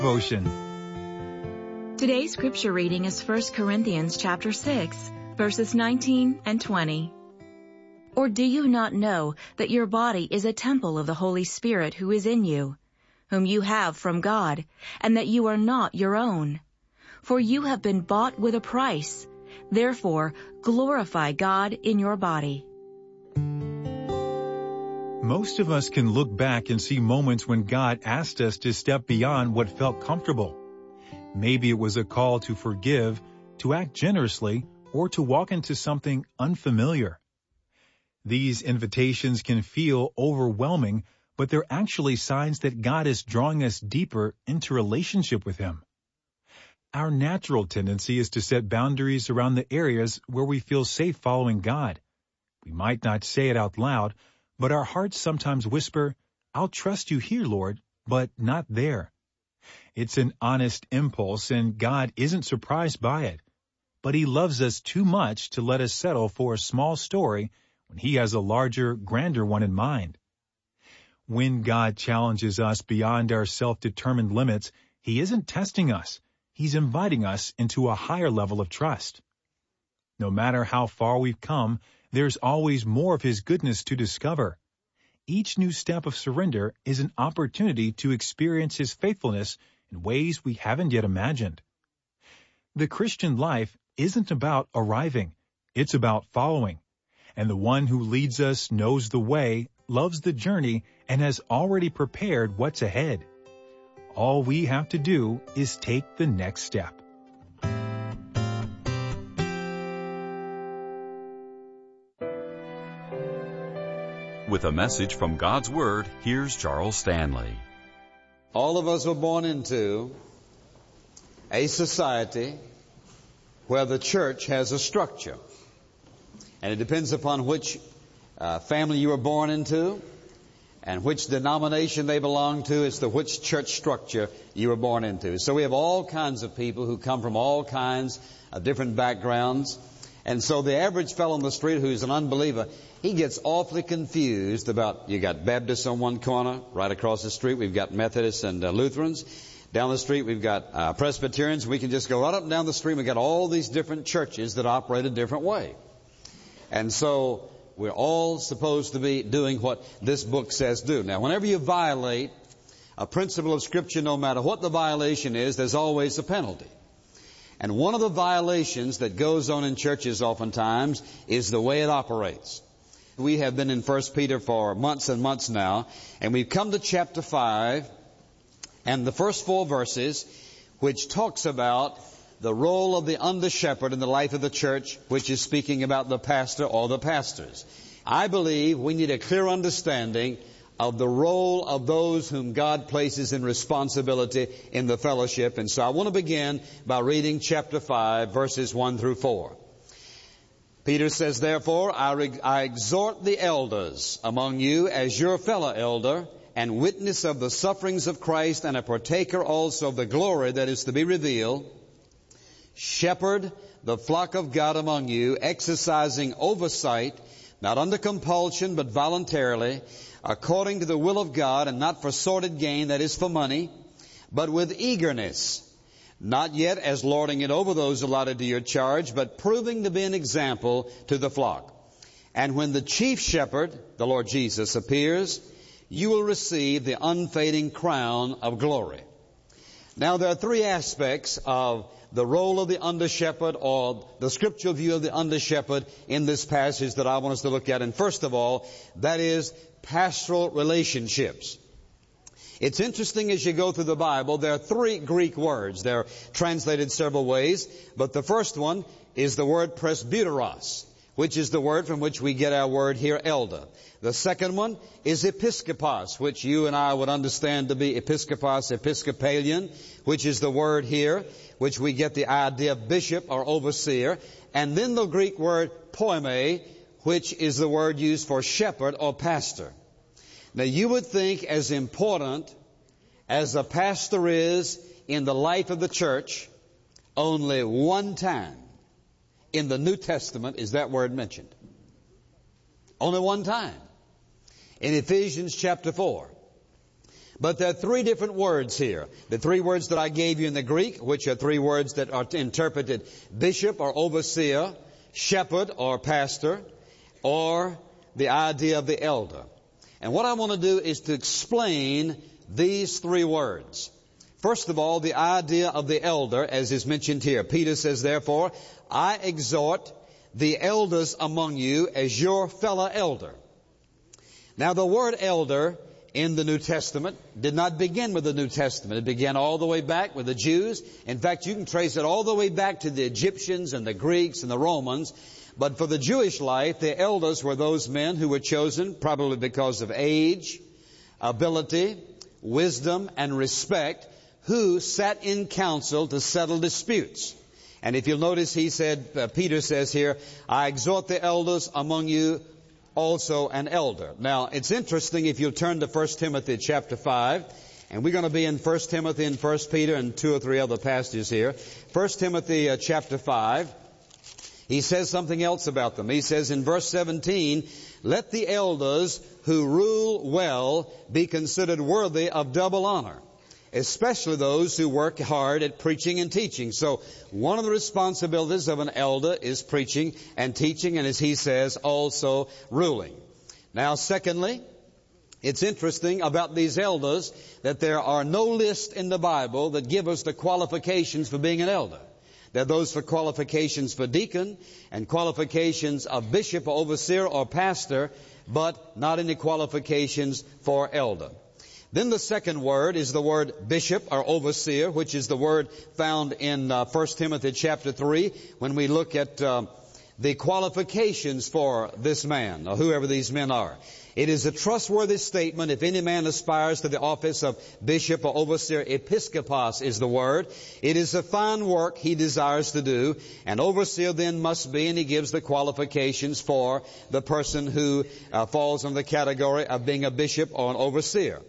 Devotion. Today's scripture reading is 1 Corinthians chapter 6, verses 19 and 20. Or do you not know that your body is a temple of the Holy Spirit who is in you, whom you have from God, and that you are not your own? For you have been bought with a price. Therefore, glorify God in your body. Most of us can look back and see moments when God asked us to step beyond what felt comfortable. Maybe it was a call to forgive, to act generously, or to walk into something unfamiliar. These invitations can feel overwhelming, but they're actually signs that God is drawing us deeper into relationship with Him. Our natural tendency is to set boundaries around the areas where we feel safe following God. We might not say it out loud, but our hearts sometimes whisper, "I'll trust you here, Lord," but not there. It's an honest impulse, and God isn't surprised by it. But He loves us too much to let us settle for a small story when He has a larger, grander one in mind. When God challenges us beyond our self-determined limits, He isn't testing us. He's inviting us into a higher level of trust. No matter how far we've come, there's always more of His goodness to discover. Each new step of surrender is an opportunity to experience His faithfulness in ways we haven't yet imagined. The Christian life isn't about arriving. It's about following. And the one who leads us knows the way, loves the journey, and has already prepared what's ahead. All we have to do is take the next step. With a message from God's Word, here's Charles Stanley. All of us were born into a society where the church has a structure. And it depends upon which family you were born into and which denomination they belong to as to which church structure you were born into. So we have all kinds of people who come from all kinds of different backgrounds. And so the average fellow on the street who's an unbeliever, he gets awfully confused about, you got Baptists on one corner, right across the street we've got Methodists and Lutherans. Down the street we've got Presbyterians. We can just go right up and down the street. We've got all these different churches that operate a different way. And so we're all supposed to be doing what this book says do. Now, whenever you violate a principle of Scripture, no matter what the violation is, there's always a penalty. And one of the violations that goes on in churches oftentimes is the way it operates. We have been in 1 Peter for months and months now, and we've come to chapter 5 and the first 4 verses, which talks about the role of the under-shepherd in the life of the church, which is speaking about the pastor or the pastors. I believe we need a clear understanding of the role of those whom God places in responsibility in the fellowship. And so I want to begin by reading chapter 5, verses 1 through 4. Peter says, "Therefore, I exhort the elders among you as your fellow elder and witness of the sufferings of Christ and a partaker also of the glory that is to be revealed. Shepherd the flock of God among you, exercising oversight, not under compulsion, but voluntarily, according to the will of God, and not for sordid gain, that is for money, but with eagerness, not yet as lording it over those allotted to your charge, but proving to be an example to the flock. And when the chief shepherd, the Lord Jesus, appears, you will receive the unfading crown of glory." Now, there are 3 aspects of the role of the under-shepherd, or the scriptural view of the under-shepherd in this passage that I want us to look at. And first of all, that is pastoral relationships. It's interesting as you go through the Bible, there are 3 Greek words. They're translated several ways, but the first one is the word presbyteros, which is the word from which we get our word here, elder. The second one is episkopos, which you and I would understand to be episkopos, episcopalian, which is the word here, which we get the idea of bishop or overseer. And then the Greek word poime, which is the word used for shepherd or pastor. Now, you would think as important as a pastor is in the life of the church, only one time in the New Testament is that word mentioned. Only one time. In Ephesians chapter 4. But there are three different words here. The three words that I gave you in the Greek, which are three words that are interpreted bishop or overseer, shepherd or pastor, or the idea of the elder. And what I want to do is to explain these three words. First of all, the idea of the elder, as is mentioned here. Peter says, therefore, I exhort the elders among you as your fellow elder. Now, the word elder in the New Testament did not begin with the New Testament. It began all the way back with the Jews. In fact, you can trace it all the way back to the Egyptians and the Greeks and the Romans. But for the Jewish life, the elders were those men who were chosen probably because of age, ability, wisdom, and respect, who sat in council to settle disputes. And if you'll notice, Peter says here, I exhort the elders among you, also an elder. Now, it's interesting if you'll turn to 1 Timothy chapter 5, and we're going to be in 1 Timothy and 1 Peter and two or three other passages here. 1 Timothy chapter 5, he says something else about them. He says in verse 17, let the elders who rule well be considered worthy of double honor, especially those who work hard at preaching and teaching. So one of the responsibilities of an elder is preaching and teaching, and as he says, also ruling. Now, secondly, it's interesting about these elders that there are no lists in the Bible that give us the qualifications for being an elder. There are those for qualifications for deacon and qualifications of bishop or overseer or pastor, but not any qualifications for elder. Then the second word is the word bishop or overseer, which is the word found in 1 Timothy chapter 3 when we look at the qualifications for this man or whoever these men are. It is a trustworthy statement if any man aspires to the office of bishop or overseer. Episkopos is the word. It is a fine work he desires to do. An overseer then must be, and he gives the qualifications for the person who falls in the category of being a bishop or an overseer.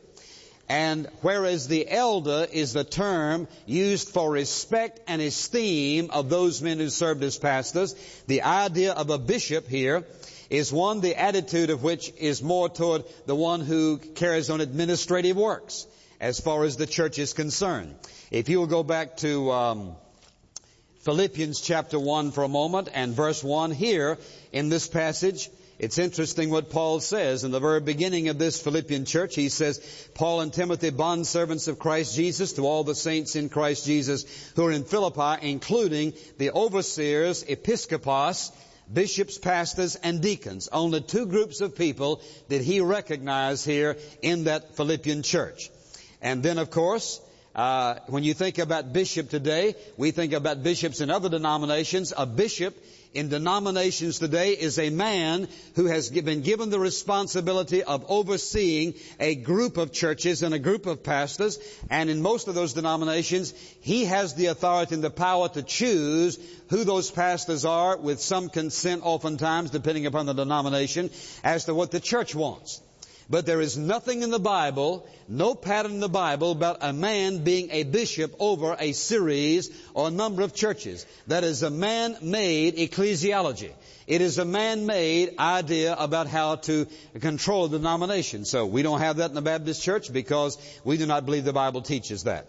And whereas the elder is the term used for respect and esteem of those men who served as pastors, the idea of a bishop here is one, the attitude of which is more toward the one who carries on administrative works as far as the church is concerned. If you will go back to Philippians chapter 1 for a moment and verse 1 here in this passage, it's interesting what Paul says in the very beginning of this Philippian church. He says, Paul and Timothy, bondservants of Christ Jesus, to all the saints in Christ Jesus who are in Philippi, including the overseers, episkopos, bishops, pastors, and deacons. Only two groups of people did he recognize here in that Philippian church. And then, of course, when you think about bishop today, we think about bishops in other denominations. A bishop in denominations today is a man who has been given the responsibility of overseeing a group of churches and a group of pastors. And in most of those denominations, he has the authority and the power to choose who those pastors are, with some consent oftentimes, depending upon the denomination, as to what the church wants. But there is nothing in the Bible, no pattern in the Bible about a man being a bishop over a series or a number of churches. That is a man-made ecclesiology. It is a man-made idea about how to control a denomination. So we don't have that in the Baptist church because we do not believe the Bible teaches that.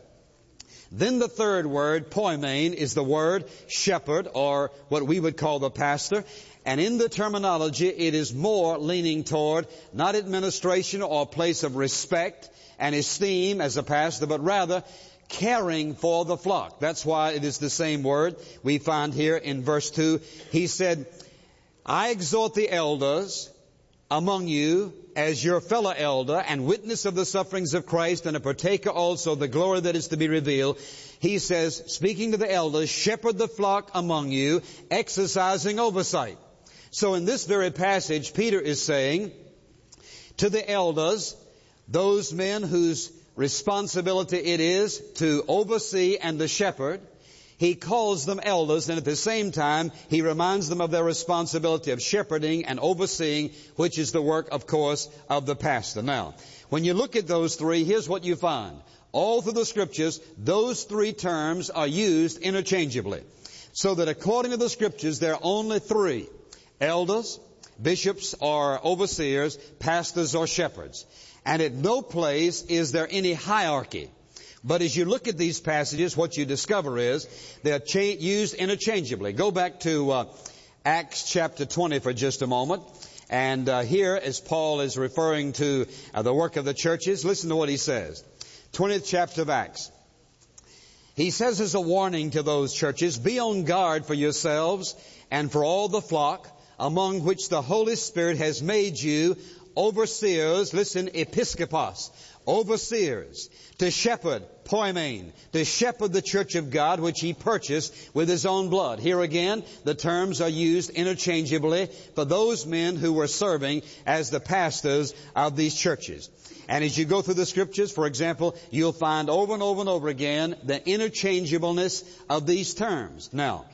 Then the third word, poimen, is the word shepherd, or what we would call the pastor. And in the terminology, it is more leaning toward not administration or place of respect and esteem as a pastor, but rather caring for the flock. That's why it is the same word we find here in verse 2. He said, I exhort the elders among you as your fellow elder and witness of the sufferings of Christ and a partaker also of the glory that is to be revealed. He says, speaking to the elders, shepherd the flock among you, exercising oversight. So in this very passage, Peter is saying to the elders, those men whose responsibility it is to oversee and to shepherd, he calls them elders, and at the same time, he reminds them of their responsibility of shepherding and overseeing, which is the work, of course, of the pastor. Now, when you look at those three, here's what you find. All through the Scriptures, those three terms are used interchangeably. So that according to the Scriptures, there are only three: elders, bishops or overseers, pastors or shepherds. And at no place is there any hierarchy. But as you look at these passages, what you discover is they're used interchangeably. Go back to Acts chapter 20 for just a moment. And here, as Paul is referring to the work of the churches, listen to what he says. 20th chapter of Acts. He says as a warning to those churches, be on guard for yourselves and for all the flock, among which the Holy Spirit has made you overseers, listen, episkopos, overseers, to shepherd, poimen, to shepherd the church of God, which He purchased with His own blood. Here again, the terms are used interchangeably for those men who were serving as the pastors of these churches. And as you go through the Scriptures, for example, you'll find over and over and over again the interchangeableness of these terms. Now,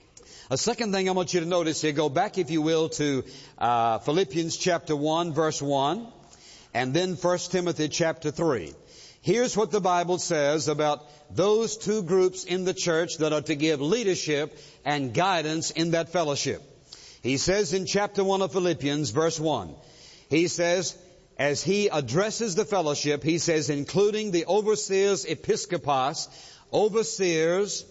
a second thing I want you to notice here, go back, if you will, to Philippians chapter 1, verse 1, and then 1 Timothy chapter 3. Here's what the Bible says about those two groups in the church that are to give leadership and guidance in that fellowship. He says in chapter 1 of Philippians, verse 1, he says, as he addresses the fellowship, he says, including the overseers, episkopos, overseers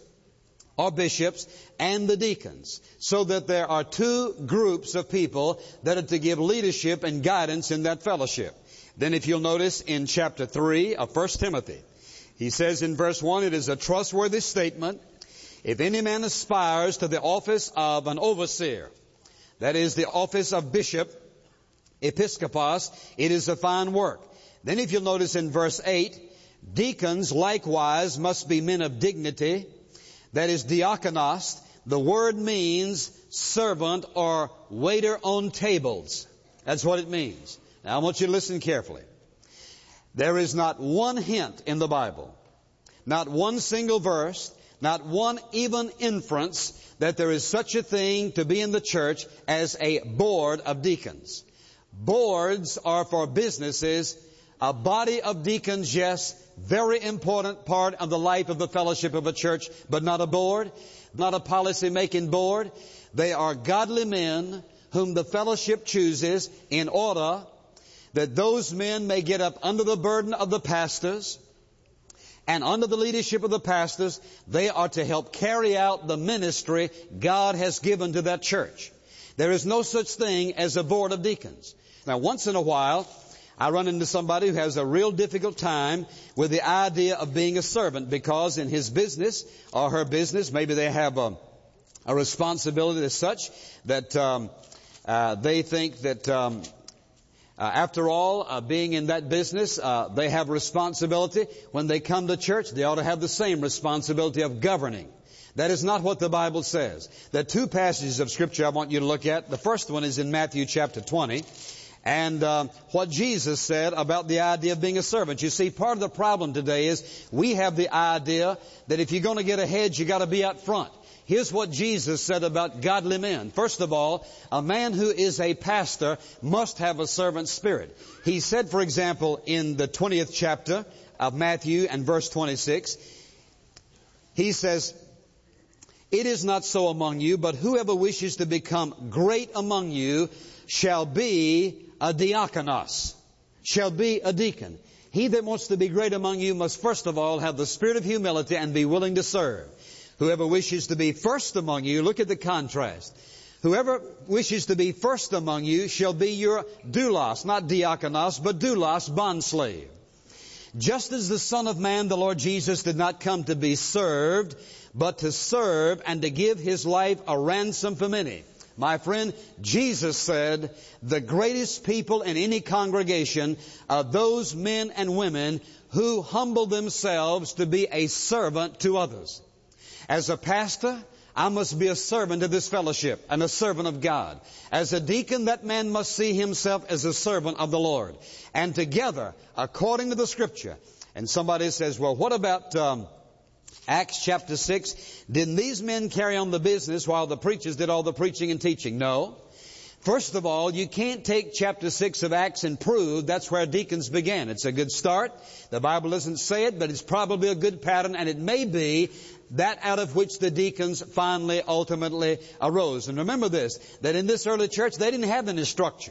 or bishops, and the deacons, so that there are two groups of people that are to give leadership and guidance in that fellowship. Then if you'll notice in chapter 3 of 1 Timothy, he says in verse 1, it is a trustworthy statement, if any man aspires to the office of an overseer, that is the office of bishop, episkopos, it is a fine work. Then if you'll notice in verse 8, deacons likewise must be men of dignity, that is diakonos. The word means servant or waiter on tables. That's what it means. Now I want you to listen carefully. There is not one hint in the Bible, not one single verse, not one even inference that there is such a thing to be in the church as a board of deacons. Boards are for businesses. A body of deacons, yes, very important part of the life of the fellowship of a church, but not a board, not a policy-making board. They are godly men whom the fellowship chooses in order that those men may get up under the burden of the pastors, and under the leadership of the pastors, they are to help carry out the ministry God has given to that church. There is no such thing as a board of deacons. Now, once in a while, I run into somebody who has a real difficult time with the idea of being a servant, because in his business or her business, maybe they have a responsibility as such that they think that after all, being in that business, they have responsibility. When they come to church, they ought to have the same responsibility of governing. That is not what the Bible says. There are two passages of Scripture I want you to look at. The first one is in Matthew chapter 20. And what Jesus said about the idea of being a servant. You see, part of the problem today is we have the idea that if you're going to get ahead, you got to be out front. Here's what Jesus said about godly men. First of all, a man who is a pastor must have a servant spirit. He said, for example, in the 20th chapter of Matthew and verse 26, he says, it is not so among you, but whoever wishes to become great among you shall be a diakonos, shall be a deacon. He that wants to be great among you must first of all have the spirit of humility and be willing to serve. Whoever wishes to be first among you, look at the contrast. Whoever wishes to be first among you shall be your doulos, not diakonos, but doulos, bondslave. Just as the Son of Man, the Lord Jesus, did not come to be served, but to serve and to give His life a ransom for many. My friend, Jesus said, the greatest people in any congregation are those men and women who humble themselves to be a servant to others. As a pastor, I must be a servant of this fellowship and a servant of God. As a deacon, that man must see himself as a servant of the Lord. And together, according to the Scripture, and somebody says, well, what about Acts chapter 6? Didn't these men carry on the business while the preachers did all the preaching and teaching? No. First of all, you can't take chapter 6 of Acts and prove that's where deacons began. It's a good start. The Bible doesn't say it, but it's probably a good pattern, and it may be that out of which the deacons ultimately arose. And remember this, that in this early church, they didn't have any structure.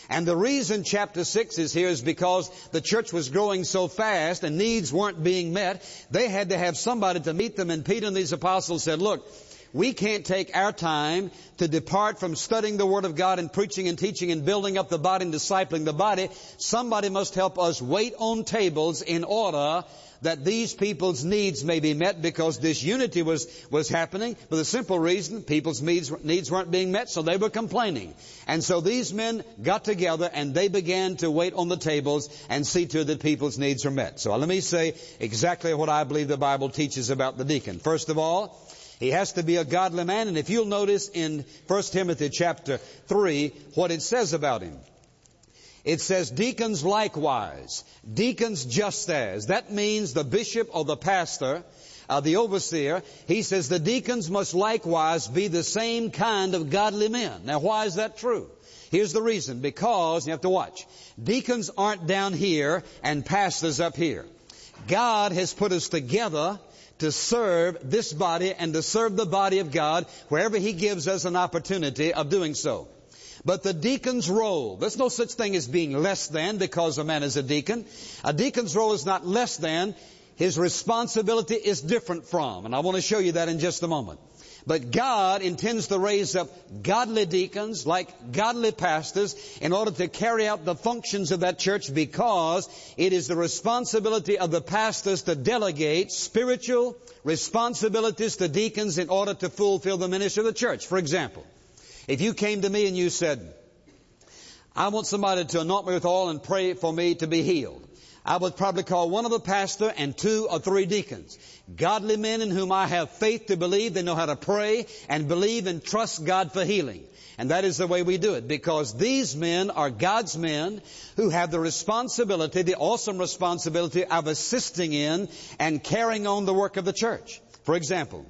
And the reason chapter 6 is here is because the church was growing so fast and needs weren't being met. They had to have somebody to meet them. And Peter and these apostles said, look, we can't take our time to depart from studying the Word of God and preaching and teaching and building up the body and discipling the body. Somebody must help us wait on tables in order that these people's needs may be met, because this unity was happening for the simple reason people's needs weren't being met, so they were complaining. And so these men got together and they began to wait on the tables and see to it that people's needs are met. So let me say exactly what I believe the Bible teaches about the deacon. First of all, he has to be a godly man. And if you'll notice in 1 Timothy chapter 3 what it says about him. It says, deacons likewise, deacons just as. That means the bishop or the pastor, the overseer. He says the deacons must likewise be the same kind of godly men. Now, why is that true? Here's the reason. Because, you have to watch, deacons aren't down here and pastors up here. God has put us together to serve this body and to serve the body of God wherever He gives us an opportunity of doing so. But the deacon's role, there's no such thing as being less than because a man is a deacon. A deacon's role is not less than. His responsibility is different from. And I want to show you that in just a moment. But God intends to raise up godly deacons like godly pastors in order to carry out the functions of that church, because it is the responsibility of the pastors to delegate spiritual responsibilities to deacons in order to fulfill the ministry of the church. For example, if you came to me and you said, I want somebody to anoint me with oil and pray for me to be healed, I would probably call one of the pastor and 2 or 3 deacons. Godly men in whom I have faith to believe. They know how to pray and believe and trust God for healing. And that is the way we do it, because these men are God's men who have the responsibility, the awesome responsibility of assisting in and carrying on the work of the church. For example,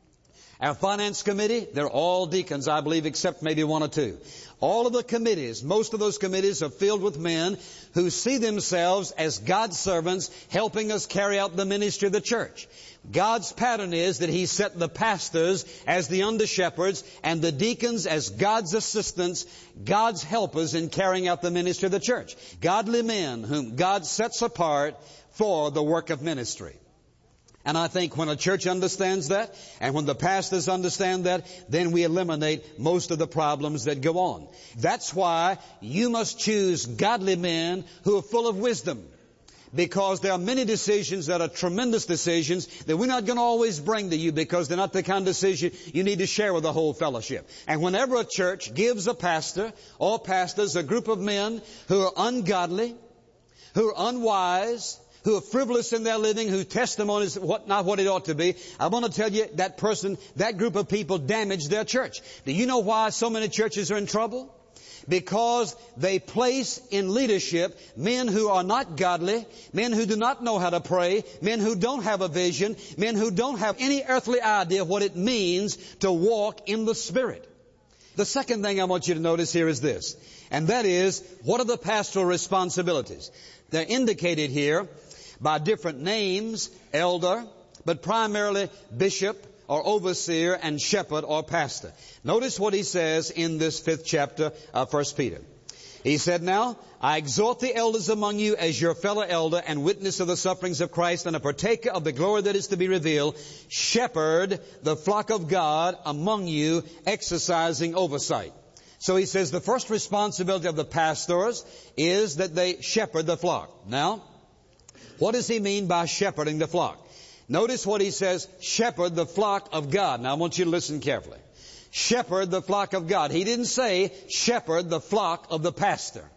our finance committee, they're all deacons, I believe, except maybe 1 or 2. All of the committees, most of those committees are filled with men who see themselves as God's servants, helping us carry out the ministry of the church. God's pattern is that He set the pastors as the under-shepherds and the deacons as God's assistants, God's helpers in carrying out the ministry of the church. Godly men whom God sets apart for the work of ministry. And I think when a church understands that, and when the pastors understand that, then we eliminate most of the problems that go on. That's why you must choose godly men who are full of wisdom. Because there are many decisions that are tremendous decisions that we're not going to always bring to you, because they're not the kind of decision you need to share with the whole fellowship. And whenever a church gives a pastor or pastors a group of men who are ungodly, who are unwise, who are frivolous in their living, whose testimony is not what it ought to be, I want to tell you that person, that group of people damage their church. Do you know why so many churches are in trouble? Because they place in leadership men who are not godly, men who do not know how to pray, men who don't have a vision, men who don't have any earthly idea of what it means to walk in the Spirit. The second thing I want you to notice here is this, and that is, what are the pastoral responsibilities? They're indicated here by different names, elder, but primarily bishop or overseer and shepherd or pastor. Notice what he says in this 5th chapter of 1 Peter. He said, now, I exhort the elders among you as your fellow elder and witness of the sufferings of Christ and a partaker of the glory that is to be revealed. Shepherd the flock of God among you, exercising oversight. So he says the first responsibility of the pastors is that they shepherd the flock. Now, what does he mean by shepherding the flock? Notice what he says, shepherd the flock of God. Now I want you to listen carefully. Shepherd the flock of God. He didn't say shepherd the flock of the pastor.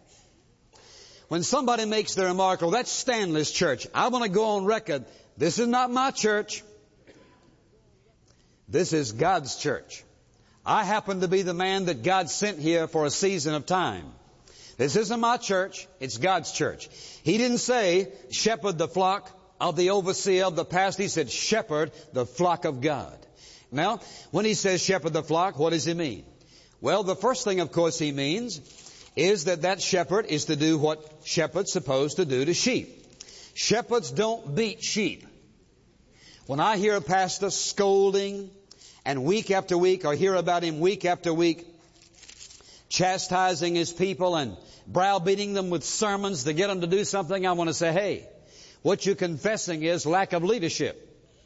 When somebody makes the remark, oh, that's Stanley's church, I want to go on record, this is not my church. This is God's church. I happen to be the man that God sent here for a season of time. This isn't my church, it's God's church. He didn't say shepherd the flock of the overseer of the pastor. He said shepherd the flock of God. Now, when he says shepherd the flock, what does he mean? Well, the first thing, of course, he means is that shepherd is to do what shepherds supposed to do to sheep. Shepherds don't beat sheep. When I hear a pastor scolding and week after week, or hear about him week after week, chastising his people and browbeating them with sermons to get them to do something, I want to say, hey, what you're confessing is lack of leadership.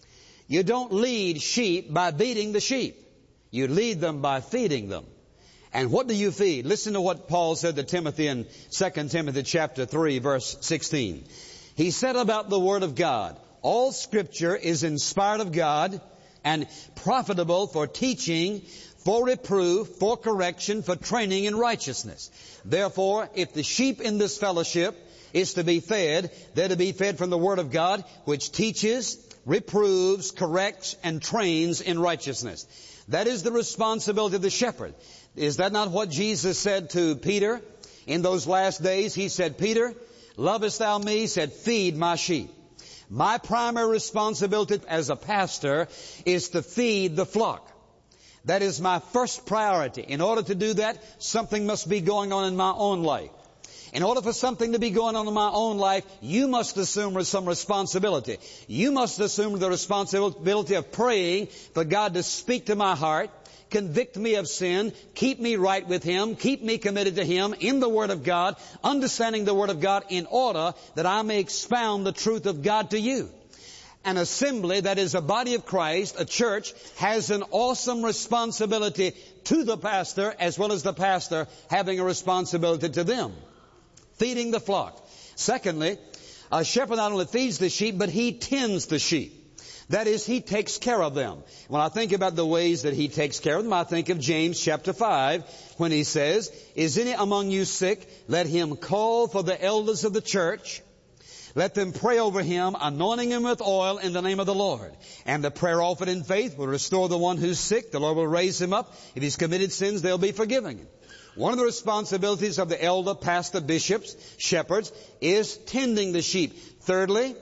You don't lead sheep by beating the sheep. You lead them by feeding them. And what do you feed? Listen to what Paul said to Timothy in 2 Timothy chapter 3, verse 16. He said about the Word of God, all Scripture is inspired of God and profitable for teaching, for reproof, for correction, for training in righteousness. Therefore, if the sheep in this fellowship is to be fed, they're to be fed from the Word of God, which teaches, reproves, corrects, and trains in righteousness. That is the responsibility of the shepherd. Is that not what Jesus said to Peter in those last days? He said, Peter, lovest thou me? He said, feed my sheep. My primary responsibility as a pastor is to feed the flock. That is my first priority. In order to do that, something must be going on in my own life. In order for something to be going on in my own life, you must assume some responsibility. You must assume the responsibility of praying for God to speak to my heart, convict me of sin, keep me right with Him, keep me committed to Him in the Word of God, understanding the Word of God in order that I may expound the truth of God to you. An assembly, that is a body of Christ, a church, has an awesome responsibility to the pastor as well as the pastor having a responsibility to them. Feeding the flock. Secondly, a shepherd not only feeds the sheep, but he tends the sheep. That is, he takes care of them. When I think about the ways that he takes care of them, I think of James chapter 5 when he says, is any among you sick? Let him call for the elders of the church. Let them pray over him, anointing him with oil in the name of the Lord. And the prayer offered in faith will restore the one who's sick. The Lord will raise him up. If he's committed sins, they'll be forgiven him. One of the responsibilities of the elder, pastor, bishops, shepherds is tending the sheep. Thirdly,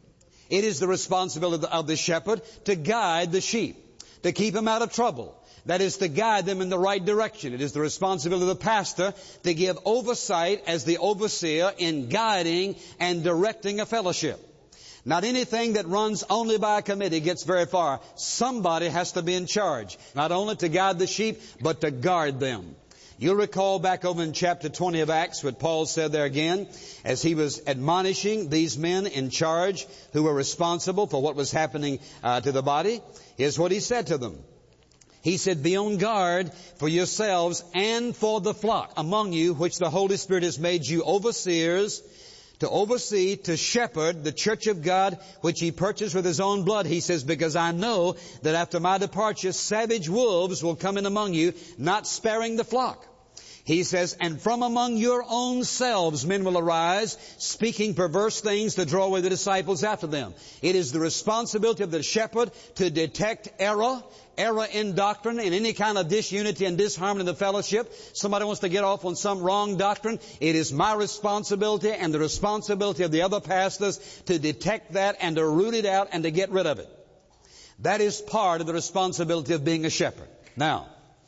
it is the responsibility of the shepherd to guide the sheep, to keep them out of trouble. That is, to guide them in the right direction. It is the responsibility of the pastor to give oversight as the overseer in guiding and directing a fellowship. Not anything that runs only by a committee gets very far. Somebody has to be in charge, not only to guide the sheep, but to guard them. You'll recall back over in chapter 20 of Acts what Paul said there again, as he was admonishing these men in charge who were responsible for what was happening to the body. Here's what he said to them. He said, be on guard for yourselves and for the flock among you, which the Holy Spirit has made you overseers, to oversee, to shepherd the church of God, which He purchased with His own blood. He says, because I know that after my departure, savage wolves will come in among you, not sparing the flock. He says, and from among your own selves men will arise, speaking perverse things to draw away the disciples after them. It is the responsibility of the shepherd to detect error in doctrine, and any kind of disunity and disharmony in the fellowship. Somebody wants to get off on some wrong doctrine. It is my responsibility and the responsibility of the other pastors to detect that and to root it out and to get rid of it. That is part of the responsibility of being a shepherd. Now,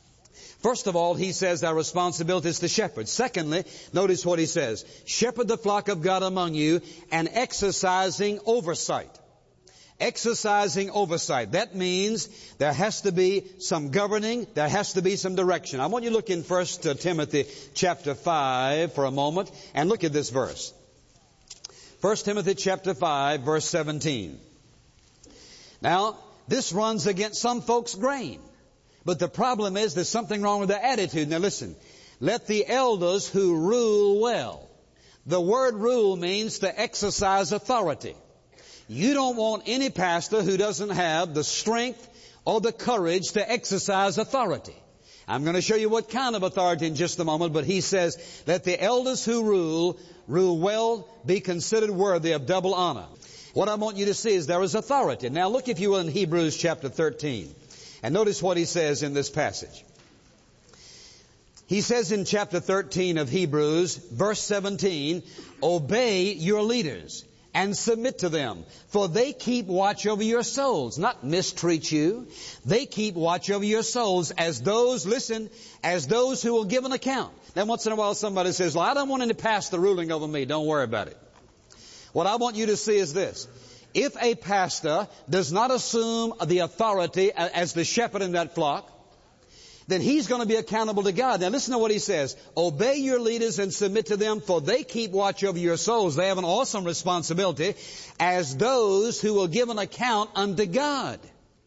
first of all, he says our responsibility is to shepherd. Secondly, notice what he says. Shepherd the flock of God among you and exercising oversight. Exercising oversight. That means there has to be some governing. There has to be some direction. I want you to look in 1 Timothy chapter 5 for a moment and look at this verse. 1 Timothy chapter 5 verse 17. Now, this runs against some folks' grain. But the problem is there's something wrong with their attitude. Now listen, let the elders who rule well. The word rule means to exercise authority. You don't want any pastor who doesn't have the strength or the courage to exercise authority. I'm going to show you what kind of authority in just a moment, but he says, let the elders who rule well, be considered worthy of double honor. What I want you to see is there is authority. Now look, if you will, in Hebrews chapter 13. And notice what he says in this passage. He says in chapter 13 of Hebrews, verse 17, obey your leaders and submit to them, for they keep watch over your souls, not mistreat you. They keep watch over your souls as those, listen, as those who will give an account. Then once in a while somebody says, well, I don't want any pastor ruling over me. Don't worry about it. What I want you to see is this. If a pastor does not assume the authority as the shepherd in that flock, then he's going to be accountable to God. Now listen to what he says. Obey your leaders and submit to them, for they keep watch over your souls. They have an awesome responsibility as those who will give an account unto God.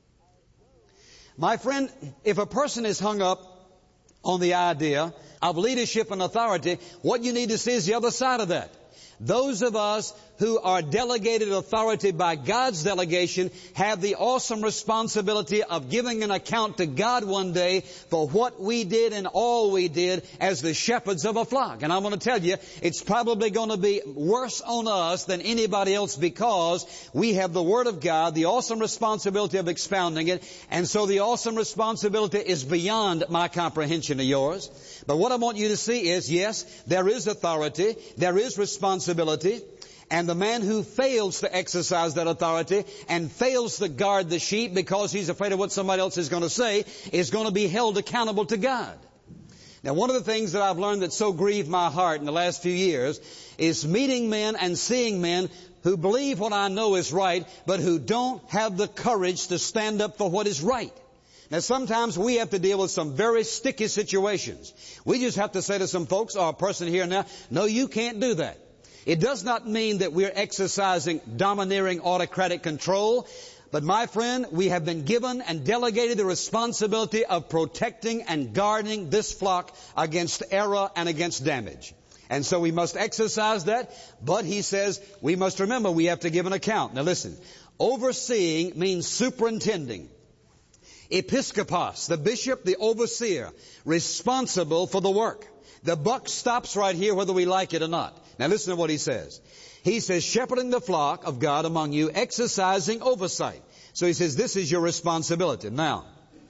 My friend, if a person is hung up on the idea of leadership and authority, what you need to see is the other side of that. Those of us who are delegated authority by God's delegation have the awesome responsibility of giving an account to God one day for what we did and all we did as the shepherds of a flock. And I'm going to tell you, it's probably going to be worse on us than anybody else because we have the Word of God, the awesome responsibility of expounding it, and so the awesome responsibility is beyond my comprehension of yours. But what I want you to see is, yes, there is authority, there is responsibility, and the man who fails to exercise that authority and fails to guard the sheep because he's afraid of what somebody else is going to say is going to be held accountable to God. Now, one of the things that I've learned that so grieved my heart in the last few years is meeting men and seeing men who believe what I know is right, but who don't have the courage to stand up for what is right. Now, sometimes we have to deal with some very sticky situations. We just have to say to some folks or a person here now, no, you can't do that. It does not mean that we're exercising domineering autocratic control. But my friend, we have been given and delegated the responsibility of protecting and guarding this flock against error and against damage. And so we must exercise that. But he says we must remember we have to give an account. Now listen, overseeing means superintending. Episkopos, the bishop, the overseer, responsible for the work. The buck stops right here whether we like it or not. Now listen to what he says. He says, shepherding the flock of God among you, exercising oversight. So he says, this is your responsibility. Now,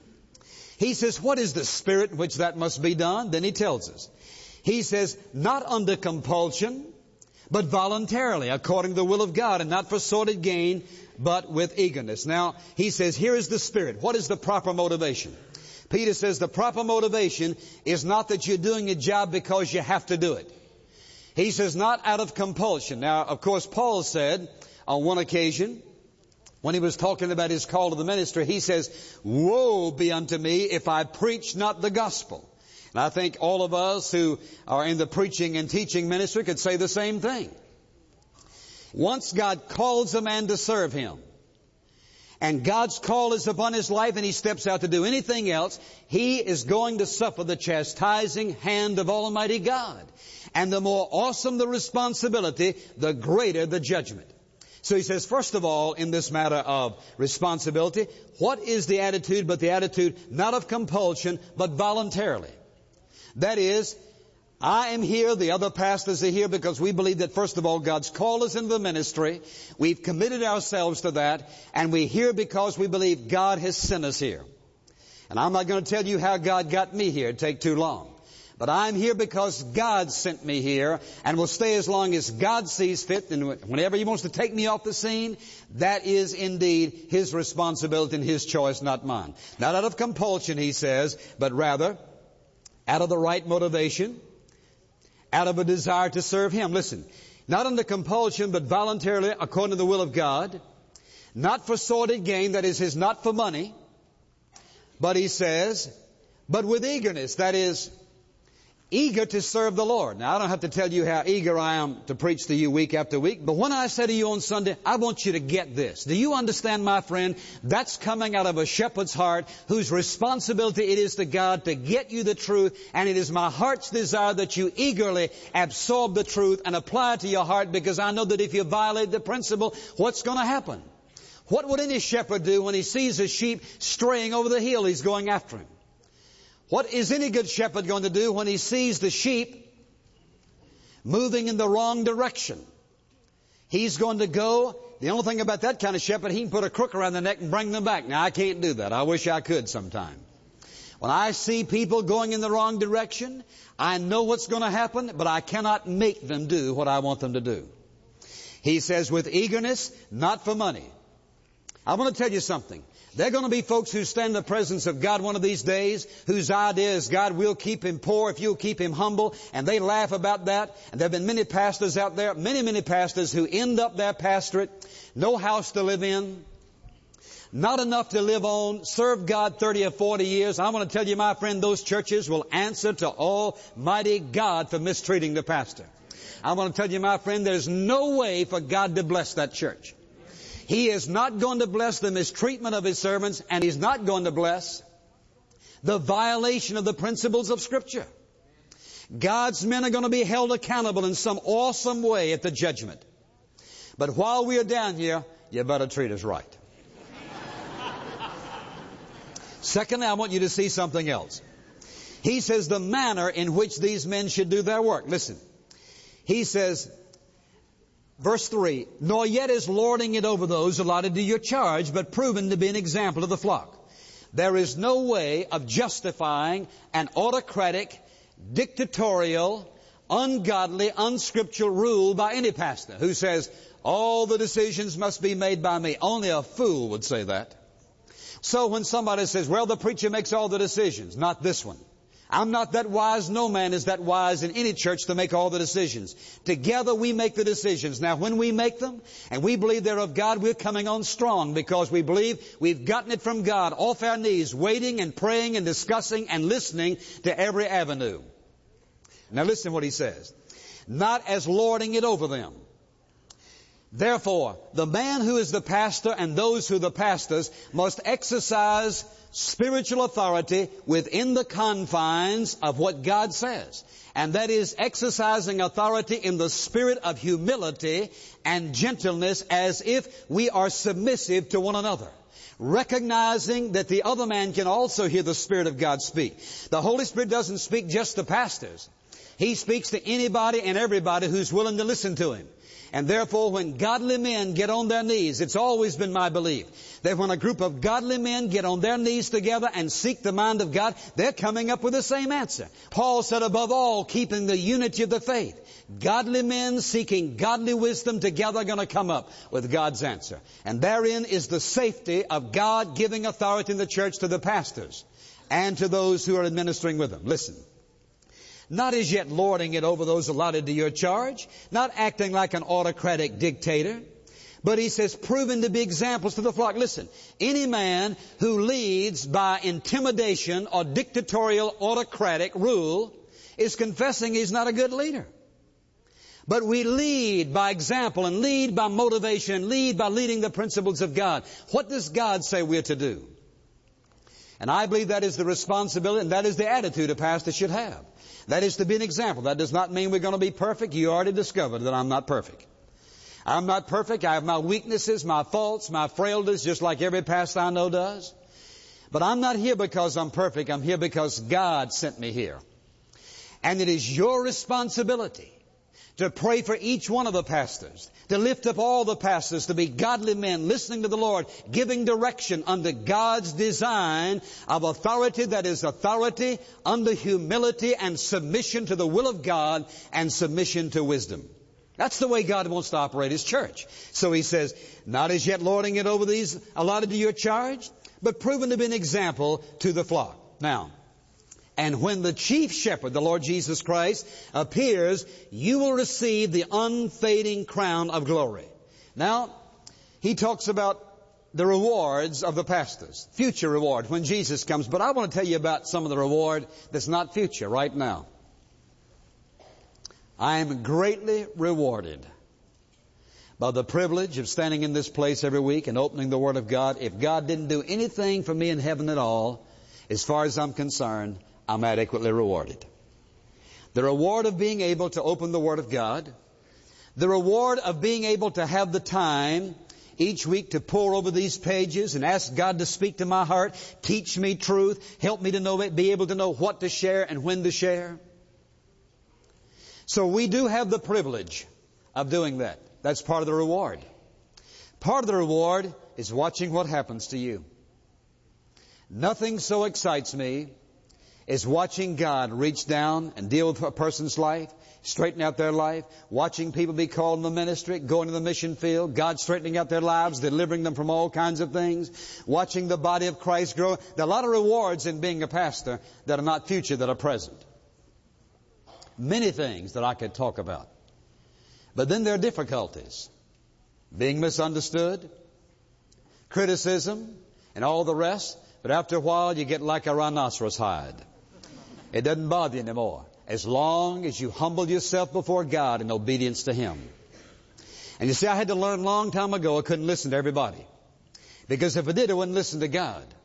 he says, what is the spirit in which that must be done? Then he tells us. He says, not under compulsion, but voluntarily, according to the will of God, and not for sordid gain, but with eagerness. Now, he says, here is the spirit. What is the proper motivation? Peter says the proper motivation is not that you're doing a job because you have to do it. He says not out of compulsion. Now, of course, Paul said on one occasion, when he was talking about his call to the ministry, he says, woe be unto me if I preach not the gospel. And I think all of us who are in the preaching and teaching ministry could say the same thing. Once God calls a man to serve Him, and God's call is upon his life and he steps out to do anything else, he is going to suffer the chastising hand of Almighty God. And the more awesome the responsibility, the greater the judgment. So he says, first of all, in this matter of responsibility, what is the attitude but the attitude not of compulsion but voluntarily? That is, I am here, the other pastors are here because we believe that, first of all, God's called us into the ministry. We've committed ourselves to that, and we're here because we believe God has sent us here. And I'm not going to tell you how God got me here. It'd take too long. But I'm here because God sent me here, and will stay as long as God sees fit. And whenever He wants to take me off the scene, that is indeed His responsibility and His choice, not mine. Not out of compulsion, he says, but rather out of the right motivation, out of a desire to serve Him. Listen, not under compulsion, but voluntarily, according to the will of God. Not for sordid gain, that is not for money. But he says, but with eagerness, that is, eager to serve the Lord. Now, I don't have to tell you how eager I am to preach to you week after week, but when I say to you on Sunday, I want you to get this. Do you understand, my friend? That's coming out of a shepherd's heart whose responsibility it is to God to get you the truth, and it is my heart's desire that you eagerly absorb the truth and apply it to your heart, because I know that if you violate the principle, what's going to happen? What would any shepherd do when he sees a sheep straying over the hill he's going after him? What is any good shepherd going to do when he sees the sheep moving in the wrong direction? He's going to go. The only thing about that kind of shepherd, he can put a crook around the neck and bring them back. Now, I can't do that. I wish I could sometime. When I see people going in the wrong direction, I know what's going to happen, but I cannot make them do what I want them to do. He says, with eagerness, not for money. I want to tell you something. There are going to be folks who stand in the presence of God one of these days whose idea is God will keep him poor if you'll keep him humble, and they laugh about that. And there have been many pastors out there, many pastors who end up their pastorate, no house to live in, not enough to live on, serve God 30 or 40 years. I want to tell you, my friend, those churches will answer to Almighty God for mistreating the pastor. I want to tell you, my friend, there's no way for God to bless that church. He is not going to bless the mistreatment of His servants, and He's not going to bless the violation of the principles of Scripture. God's men are going to be held accountable in some awesome way at the judgment. But while we are down here, you better treat us right. Secondly, I want you to see something else. He says the manner in which these men should do their work. Listen. He says, verse 3, nor yet is lording it over those allotted to your charge, but proven to be an example of the flock. There is no way of justifying an autocratic, dictatorial, ungodly, unscriptural rule by any pastor who says, all the decisions must be made by me. Only a fool would say that. So when somebody says, well, the preacher makes all the decisions, not this one. I'm not that wise. No man is that wise in any church to make all the decisions. Together we make the decisions. Now when we make them and we believe they're of God, we're coming on strong because we believe we've gotten it from God off our knees, waiting and praying and discussing and listening to every avenue. Now listen to what he says. Not as lording it over them. Therefore, the man who is the pastor and those who are the pastors must exercise spiritual authority within the confines of what God says. And that is exercising authority in the spirit of humility and gentleness as if we are submissive to one another. Recognizing that the other man can also hear the Spirit of God speak. The Holy Spirit doesn't speak just to pastors. He speaks to anybody and everybody who's willing to listen to Him. And therefore, when godly men get on their knees, it's always been my belief that when a group of godly men get on their knees together and seek the mind of God, they're coming up with the same answer. Paul said, above all, keeping the unity of the faith. Godly men seeking godly wisdom together are going to come up with God's answer. And therein is the safety of God giving authority in the church to the pastors and to those who are administering with them. Listen. Not as yet lording it over those allotted to your charge, not acting like an autocratic dictator, but he says proven to be examples to the flock. Listen, any man who leads by intimidation or dictatorial autocratic rule is confessing he's not a good leader. But we lead by example and lead by motivation, lead by leading the principles of God. What does God say we're to do? And I believe that is the responsibility and that is the attitude a pastor should have. That is to be an example. That does not mean we're going to be perfect. You already discovered that I'm not perfect. I'm not perfect. I have my weaknesses, my faults, my frailties, just like every pastor I know does. But I'm not here because I'm perfect. I'm here because God sent me here. And it is your responsibility to pray for each one of the pastors, to lift up all the pastors, to be godly men, listening to the Lord, giving direction under God's design of authority that is authority under humility and submission to the will of God and submission to wisdom. That's the way God wants to operate His church. So He says, not as yet lording it over these allotted to your charge, but proven to be an example to the flock. Now, and when the chief shepherd, the Lord Jesus Christ, appears, you will receive the unfading crown of glory. Now, he talks about the rewards of the pastors, future reward when Jesus comes. But I want to tell you about some of the reward that's not future right now. I am greatly rewarded by the privilege of standing in this place every week and opening the Word of God. If God didn't do anything for me in heaven at all, as far as I'm concerned, I'm adequately rewarded. The reward of being able to open the Word of God. The reward of being able to have the time each week to pore over these pages and ask God to speak to my heart, teach me truth, help me to know it, be able to know what to share and when to share. So we do have the privilege of doing that. That's part of the reward. Part of the reward is watching what happens to you. Nothing so excites me is watching God reach down and deal with a person's life, straighten out their life, watching people be called in the ministry, going to the mission field, God straightening out their lives, delivering them from all kinds of things, watching the body of Christ grow. There are a lot of rewards in being a pastor that are not future, that are present. Many things that I could talk about. But then there are difficulties. Being misunderstood, criticism, and all the rest. But after a while, you get like a rhinoceros hide. It doesn't bother you anymore, as long as you humble yourself before God in obedience to Him. And you see, I had to learn a long time ago I couldn't listen to everybody. Because if I did, I wouldn't listen to God.